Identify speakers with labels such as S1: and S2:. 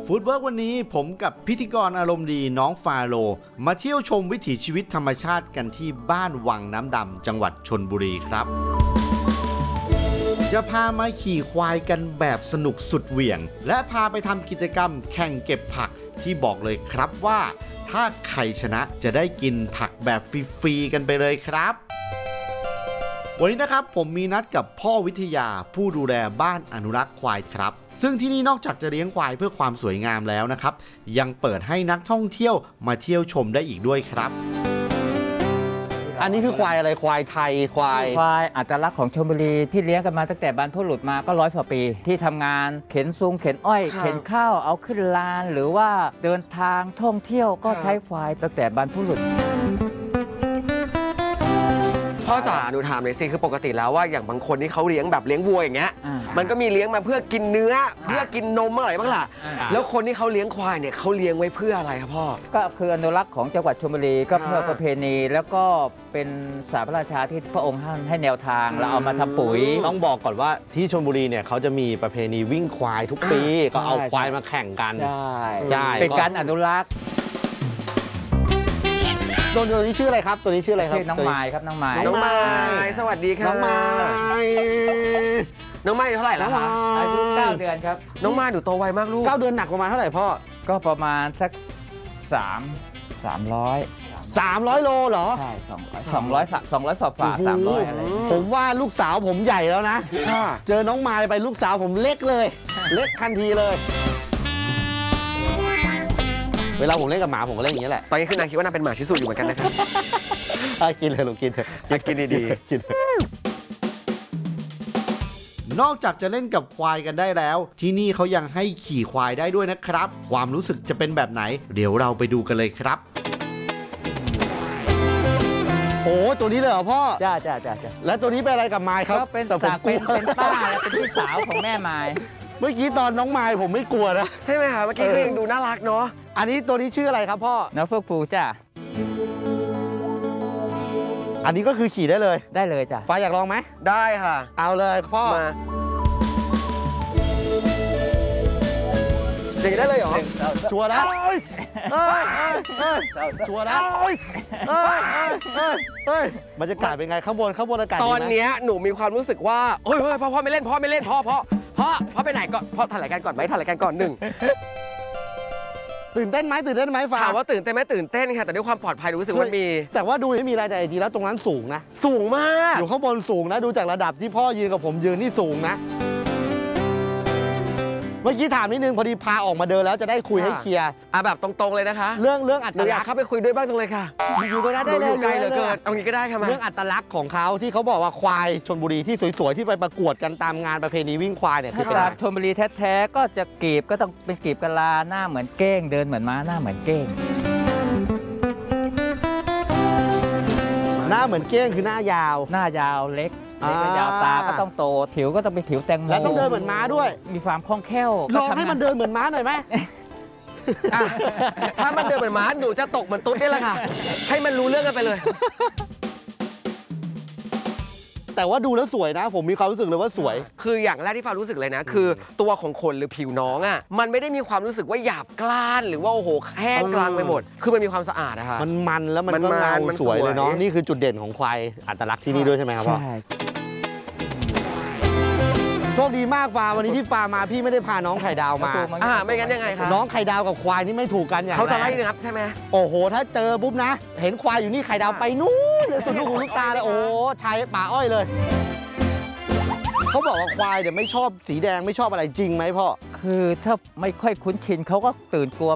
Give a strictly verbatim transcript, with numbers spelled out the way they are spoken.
S1: ฟู้ดเวิร์กวันนี้ผมกับพิธีกรอารมณ์ดีน้องฟาโลมาเที่ยวชมวิถีชีวิตธรรมชาติกันที่บ้านวังน้ำดำจังหวัดชลบุรีครับจะพามาขี่ควายกันแบบสนุกสุดเหวี่ยงและพาไปทำกิจกรรมแข่งเก็บผักที่บอกเลยครับว่าถ้าใครชนะจะได้กินผักแบบฟรีๆกันไปเลยครับวันนี้นะครับผมมีนัดกับพ่อวิทยาผู้ดูแลบ้านอนุรักษ์ควายครับซึ่งที่นี่นอกจากจะเลี้ยงควายเพื่อความสวยงามแล้วนะครับยังเปิดให้นักท่องเที่ยวมาเที่ยวชมได้อีกด้วยครับอันนี้คือควายอะไรควายไทยควาย
S2: ควายอัตลักษณ์ของชลบุรีที่เลี้ยงกันมาตั้งแต่บรรพบุรุษมาก็ร้อยกว่าปีที่ทำงานเข็นซุงเข็นอ้อยเข็นข้าวเอาขึ้นลานหรือว่าเดินทางท่องเที่ยวก็ใช้ควายตั้งแต่บรรพบุรุษ
S3: พ่อจ๋าหนูถามหน่อยสิคือปกติแล้วว่าอย่างบางคนที่เขาเลี้ยงแบบเลี้ยงวัวอย่างเงี้ยมันก็มีเลี้ยงมาเพื่อกินเนื้อเพื่อกินนมอะไรบ้างล่ะแล้วคนที่เขาเลี้ยงควายเนี่ยเขาเลี้ยงไว้เพื่ออะไรครับพ่อ
S2: ก็คืออนุรักษ์ของจังหวัดชลบุรีก็เพื่อประเพณีแล้วก็เป็นสาพระราชาที่พระองค์ท่านให้แนวทางเราเอามาทำปุ๋ย
S1: ต้องบอกก่อนว่าที่ชลบุรีเนี่ยเขาจะมีประเพณีวิ่งควายทุกปีก็เอาควายมาแข่งกัน
S2: ใช่ใช่เป็นการอนุรักษ์
S1: ตัวนี้ชื่ออะไรครับตัวนี้ชื่ออะไรครับ
S2: ชื่อน้องไม้ครับน้องไม้
S3: น้องไม้สวัสดีครับ
S1: น้องไม้
S3: น้องไม้เท่าไหร่แล้วคะ
S2: อายุเก้าเดือนครับ
S3: น้องไม้หนูโตไวมากลูก
S1: เก้าเดือนหนักประมาณเท่าไหร่พ่อ
S2: ก็ประมาณสักสามสามร้อย
S1: สามร้อยโลเหรอ
S2: ใช่สองร้อยสองร้อยสองร้อยฝ่าฝ่าสามร้อยอะไร
S1: ผมว่าลูกสาวผมใหญ่แล้วนะเจอน้องไม้ไปลูกสาวผมเล็กเลยเล็กทันทีเลยเวลาผมเล่นกับหมาผมก็เล่นอย่างนี้แหละ
S3: ตอนนี้คือนางคิดว่านางเป็นหมาชิสุอยู่เหมือนกันนะครับ
S1: กินเลยลูกกินเถอะ
S3: กินดีๆกิน
S1: นอกจากจะเล่นกับควายกันได้แล้วที่นี่เขายังให้ขี่ควายได้ด้วยนะครับความรู้สึกจะเป็นแบบไหนเดี๋ยวเราไปดูกันเลยครับโอ้ตัวนี้เลยเหรอพ่อ
S2: จ้าจ้าจ้า
S1: แล้วตัวนี้เป็นอะไรกับไม้ครับ
S2: ก็เป็นสาวเป็นเป็นป้าเป็นพี่สาวของแม่ไม้
S1: เมื่อกี้ตอนน้องไม้ผมไม่กลัวนะ
S3: ใช่ไหมคะเมื่อกี้ก็ยังดูน่ารักเนาะ
S1: อันนี้ตัวนี้ชื่ออะไรครับพ่อ
S2: น้องเฟิร์กฟูจ้า
S1: อันนี้ก็คือขี่ได้เลย
S2: ได้เลยจ้ะ
S1: ฟ้าอยากลองไหม
S3: ได้ค่ะ
S1: เอาเลยพ่อมา
S3: เด็กได้เลยเหรอ
S1: ชัวร์แล้วชัวร์แล้วบรรยากาศเป็นไงข้างบนข้างบนอากาศ
S3: ตอนนี้หนูมีความรู้สึกว่าเฮ้ยพ่อพ่อไม่เล่นพ่อไม่เล่นพ่อพ่อพ่อพ่อไปไหนก่อนพ่อถ่ายรายการก่อนไหมถ่ายรายการก่อนหนึ่ง
S1: ตื่นเต้นไหมตื่นเต้นไหมฟ้า
S3: ถามว่าตื่นเต้นไหมตื่นเต้นค่ะแต่ด้วยความปลอดภัยรู้สึกว่ามี
S1: แต่ว่าดูไม่มีอะไรแต่จริงแล้วตรงนั้นสูงนะ
S3: สูงมาก
S1: อยู่ข้างบนสูงนะดูจากระดับที่พ่อยืนกับผมยืนนี่สูงนะเมื่อกี้ถามนิดนึงพอดีพาออกมาเดินแล้วจะได้คุยให้เคลียร์
S3: อ่ะแบบตรงๆเลยนะคะ
S1: เรื่องเรื่องอัตลักษณ์
S3: อยากเข้าไปคุยด้วยบ้างจังเลยค่ะ
S1: อยู่ตรงนั้นได้เลย
S3: ไกลเหลือเกินเอางี้ก็ได้ค่ะ
S1: เรื่องอัตลักษณ์ของเขาที่เขาบอกว่าควายชลบุรีที่สวยๆที่ไปประกวดกันตามงานประเพณีวิ่งควายเนี่ย
S2: คือจากชลบุรีแท้ๆก็จะกีบก็ต้องเป็นกีบกะลาหน้าเหมือนเก้งเดินเหมือนม้าหน้าเหมือนเก้ง
S1: หน้าเหมือนเก้งคือหน้ายาว
S2: หน้ายาวเล็กเล็กยาวตาก็ต้องโตผิวก็ต้องเป็นผิวแตงโม
S1: แล้วต้องเดินเหมือนม้าด้วย
S2: มีความคล่องแคล่ว
S1: ลองให้มันเดินเหมือนม้าหน่อยไหม
S3: ถ้ามันเดินเหมือนม้าหนูจะตกเหมือนตุ๊ดนี่แหละค่ะให้มันรู้เรื่องกันไปเลย
S1: แต่ว่าดูแล้วสวยนะผมมีความรู้สึกเลยว่าสวย
S3: คืออย่างแรกที่ฟ้ารู้สึกเลยนะคือตัวของคนหรือผิวน้องอ่ะมันไม่ได้มีความรู้สึกว่าหยาบกร้านหรือว่าโอ้โหแห้งกลางไปหมดคือมันมีความสะอาดนะคะ
S1: มันมันแล้วมันก็เงาสวยเลยเนาะนี่คือจุดเด่นของควายอัตลักษณ์ที่นี่ด้วยใช่ไหมครับพ่อโชคดีมากฟ้าวันนี้ที่ฟ้ามาพี่ไม่ได้พาน้องไข่ดาวมา
S3: อ่าไม่งั้นยังไงคะ
S1: น้องไข่ดาวกับควายนี่ไม่ถูกกันอย่าง
S3: เขาจะไล่นะครับใช่ไหม
S1: โอ้โหถ้าเจอปุ๊บนะเห็นควายอยู่นี่ไข่ดาวไปนู้นเลยสุดลูกหูลูกตาเลยโอ้ชายป่าอ้อยเลยเขาบอกว่าควายเดี๋ยวไม่ชอบสีแดงไม่ชอบอะไรจริงไหมพ่อ
S2: คือถ้าไม่ค่อยคุ้นชินเขาก็ตื่นกลัว